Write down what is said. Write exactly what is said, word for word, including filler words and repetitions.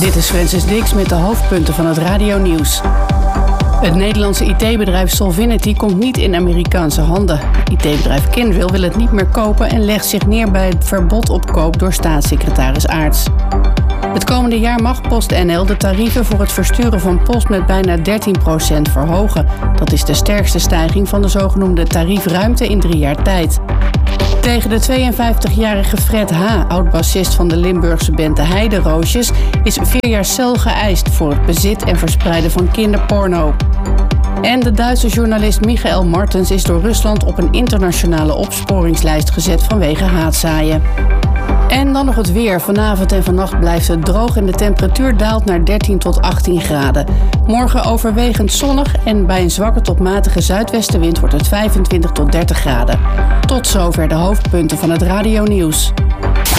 Dit is Francis Dix met de hoofdpunten van het radionieuws. Het Nederlandse I T-bedrijf Solvinity komt niet in Amerikaanse handen. I T-bedrijf Kyndryl wil het niet meer kopen en legt zich neer bij het verbod op koop door staatssecretaris Aarts. Het komende jaar mag PostNL de tarieven voor het versturen van post met bijna dertien procent verhogen. Dat is de sterkste stijging van de zogenoemde tariefruimte in drie jaar tijd. Tegen de tweeënvijftigjarige Fred H., oud-bassist van de Limburgse band De Heideroosjes, is vier jaar cel geëist voor het bezit en verspreiden van kinderporno. En de Duitse journalist Michael Martens is door Rusland op een internationale opsporingslijst gezet vanwege haatzaaien. En dan nog het weer. Vanavond en vannacht blijft het droog en de temperatuur daalt naar dertien tot achttien graden. Morgen overwegend zonnig en bij een zwakke tot matige zuidwestenwind wordt het vijfentwintig tot dertig graden. Tot zover de hoofdpunten van het radionieuws.